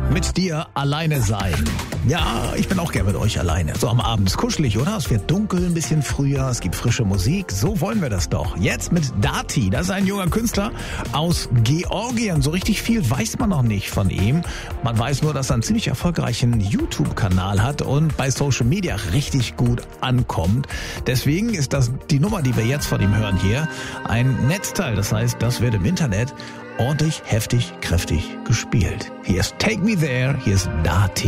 Mit dir alleine sein. Ja, ich bin auch gern mit euch alleine. So am Abend ist kuschelig, oder? Es wird dunkel, ein bisschen früher, es gibt frische Musik. So wollen wir das doch. Jetzt mit Dati. Das ist ein junger Künstler aus Georgien. So richtig viel weiß man noch nicht von ihm. Man weiß nur, dass er einen ziemlich erfolgreichen YouTube-Kanal hat und bei Social Media richtig gut ankommt. Deswegen ist das die Nummer, die wir jetzt von ihm hören hier, ein Netzteil. Das heißt, das wird im Internet ordentlich, heftig, kräftig gespielt. Hier ist Take Me There, hier ist Dati.